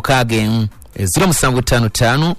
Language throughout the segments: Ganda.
mukage 0755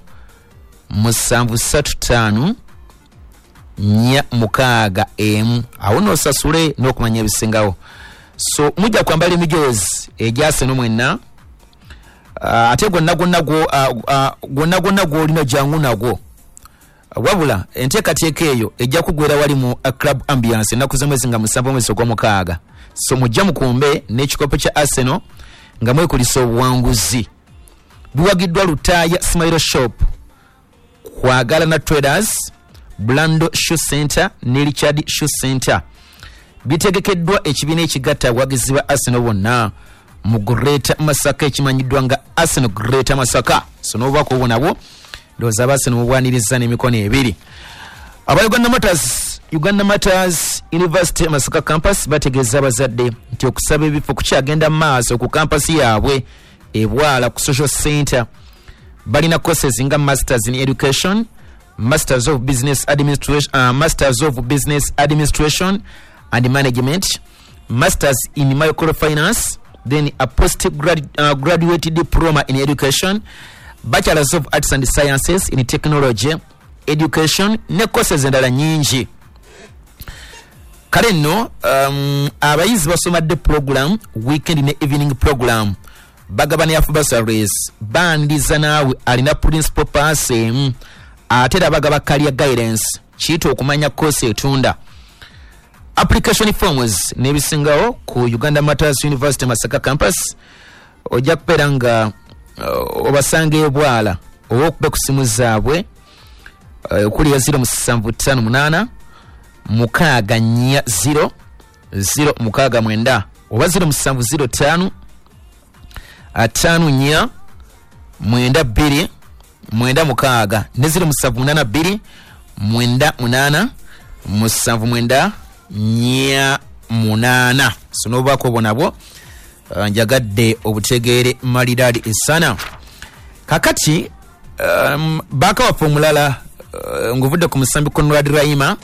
735 nya mukaga awo no sasule no kumanya bisingawo. So mujja kwambala emijozi ejase no mwenna ate gonna olina jangu nagwo wabula enteekateeka eyo ejja kugwera wali mu club ambiance ennaku z'omwezi nga 7 mwezi ogw'omukaaga. So mujja mukumbe n'ekikopo kya Arsenal nga mwekulisa obuwanguzi. Buwagiddwa Lutaaya Smile Shop, Kwagala na Traders, Blando Shoe Center ne Richard Shoe Center. Bitegekeddwa ekibiina ekigatta abawagizi ba Arsenal bonna mu Greater Masaka ekimanyiddwa nga Arsenal Greater Masaka. So n'obubaako obwo ndowooza Arsenal mubwaniriza n'emikono ebiri. Aba Uganda Matters University Masaka Campus bategeeza abazadde nti okusaba ebifo kukyagenda maaso ku campus yaabwe ebwala ku Social Center. Balina courses nga Masters in Education, Masters of Business Administration and Management, Masters in Microfinance, then a postgraduate diploma in Education, Bachelors of Arts and Sciences in Technology, Education, ne courses endala nyingi. Kale nno abayizi basomadde program weekend ne evening program bagabana ya bursaries bandiza naawe alina principal pass atera bagaba career guidance kiyita okumanya course etunda. Application forms nebisingawo ku Uganda Matters University Masaka Campus ojja kubeera nga obasanga ebwala oba okube ku simu zaabwe okuli ya 0758 mukaaga nnya 0 mukaaga mwenda oba 0705 5 nnya mwenda 2 mwenda mukaaga ne 0782 mwenda 8 musanvu mwenda nya 8. So n'obubaako obwo nabwo njagadde obutegeere malidadi esana. Kakati baaka waffe omulala nguvudde ku musambi Conrad Raima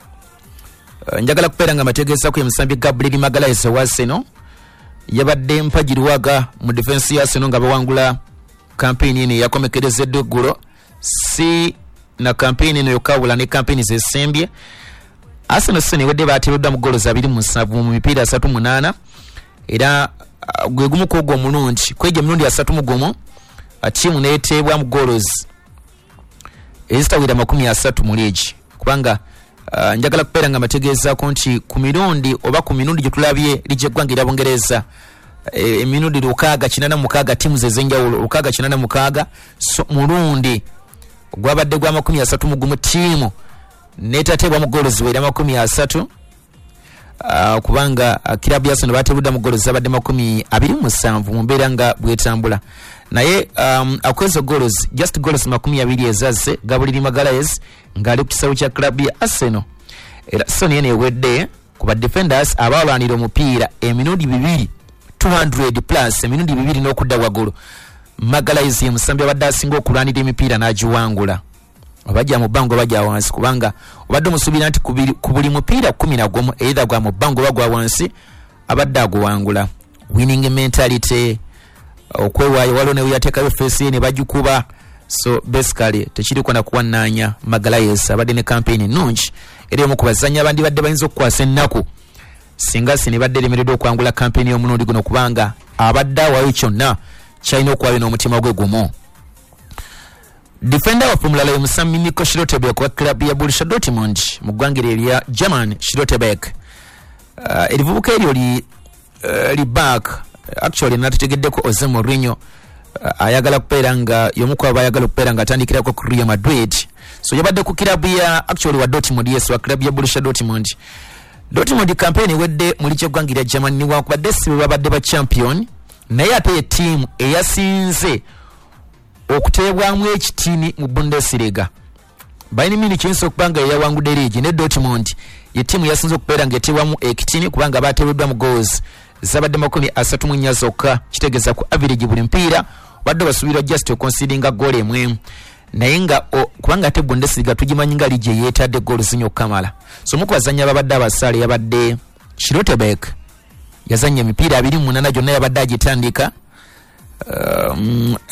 njagala kupeera nga mategeeza ku musambi Gabriel Magalhaes wa Arsenal yabadde mpagirwaga mu defense ya Arsenal nga bawangula campaign eno yakomekerezeddwa eggulo si na campaign eno yokawula ne campaign zesembye. Arsenal sene wedde bateereddwa mu goals 27 mu mipiira 38 era gwe gumu ko gwo mulungi kweje mirundi ya 3 mugomo tiimu neeteebwa mu goals ezitawira 30 mu league kubanga njagala kupeera nga mategeeza ko nti ku mirundi oba ku mirundi gye tulabye lije gwange lya Bungereza emirundi 686 tiimu zezenjawulo 686 so mulundi gwabadde gwa 30 mugomo tiimu netateebwa mu goals wera 30 kubanga kilabu ya Arsenal bateebudde mu goals zabadde 27 mu mbeera nga bwetambula naye akwezo goals just goals 20 ezazze Gabriel Magalhaes ngali ku kisawo kya kilabu ya Arsenal era Sony ene wedde kuba defenders abalwanira omupiira emirundi 2 200 plus emirundi 2 n'okudda waggulu. Magalhaes ye musambi abadde asinga okulwanira emipiira n'agiwangula abajja mu bango bajja wansi kubanga obadde musubira nti ku buli mupiira 11 either gwa mu bango bagwa wansi abadde aguwangula. Winning mentality okwewaayo waliwo ne yateekayo face ne bagikuba so basically tekiriko na kuwannanya. Magalhaes abadde ne campaign ennungi era omu ku bazannyi abandi badde bayinza okukwasa ennaku singa sine badde lemereddwa okwangula campaign y'omulundi guno kubanga abadde awaayo kyonna kyalina okuwaayo n'omutima gwe gumu. Defender wa formula ya Musami Niko Schlotterbeck wa klabu ya Borussia Dortmund mu ggwanga erya German. Schlotterbeck erivubuka eryo li back actually natutegeddeko Jose Mourinho ayagala kupeera nga yomuko abayagala kupeera nga atandikirako ku Real Madrid so yabadde ku klabu ya actually wa Dortmund yes wa klabu ya Borussia Dortmund. Dortmund campaign wedde muri kyo ggwanga erya German ni wakubadde sibe babadde ba champion naye ate team eyasinze okuteebwamu ekitini mu Bundesliga Bayern Munich kinso kubanga yawangudde league ne Dortmund ye timu yasinze okupeera nga eteebwamu ekitini kubanga bateebeddwa mu goals zabadde 34 zokka kitegeeza ku average buli mpiira badde basubira just conceding goal emwe naye nga kubanga ate Bundesliga tugimanyi nga league yeetadde goals nnyo kamala so mu kubazanya babadde abasaale yabadde Schlotterbeck yazanya emipiira 28 gyonna yabadde agitandika